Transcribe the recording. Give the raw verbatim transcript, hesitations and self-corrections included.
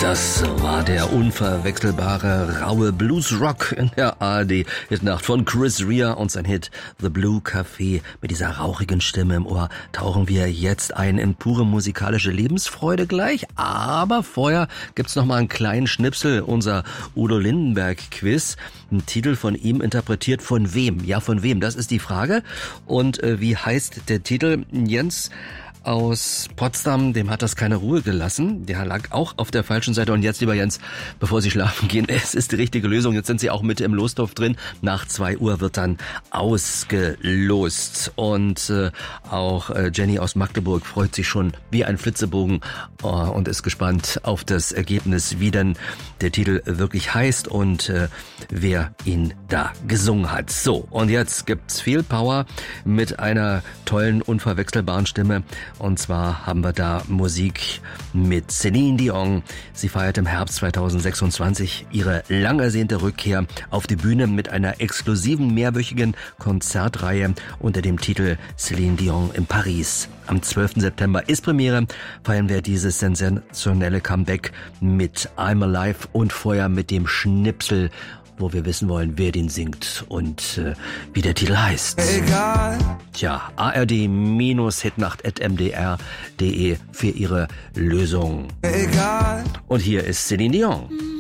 Das war der unverwechselbare, raue Bluesrock in der A R D-Hitnacht von Chris Rea und sein Hit The Blue Café. Mit dieser rauchigen Stimme im Ohr tauchen wir jetzt ein in pure musikalische Lebensfreude gleich. Aber vorher gibt's noch mal einen kleinen Schnipsel, unser Udo Lindenberg-Quiz. Ein Titel von ihm interpretiert von wem? Ja, von wem? Das ist die Frage. Und äh, wie heißt der Titel? Jens aus Potsdam, dem hat das keine Ruhe gelassen. Der lag auch auf der falschen Seite. Und jetzt, lieber Jens, bevor Sie schlafen gehen, es ist die richtige Lösung. Jetzt sind Sie auch mit im Lostopf drin. Nach zwei Uhr wird dann ausgelost. Und äh, auch äh, Jenny aus Magdeburg freut sich schon wie ein Flitzebogen äh, und ist gespannt auf das Ergebnis, wie denn der Titel wirklich heißt und äh, wer ihn da gesungen hat. So, und jetzt gibt's viel Power mit einer tollen, unverwechselbaren Stimme. Und zwar haben wir da Musik mit Celine Dion. Sie feiert im Herbst zweitausendsechsundzwanzig ihre lang ersehnte Rückkehr auf die Bühne mit einer exklusiven mehrwöchigen Konzertreihe unter dem Titel Celine Dion in Paris. Am zwölften September ist Premiere, feiern wir dieses sensationelle Comeback mit I'm Alive und vorher mit dem Schnipsel, wo wir wissen wollen, wer den singt und äh, wie der Titel heißt. Egal. Tja, A R D Hitnacht at m d r punkt d e für Ihre Lösung. Egal. Und hier ist Celine Dion.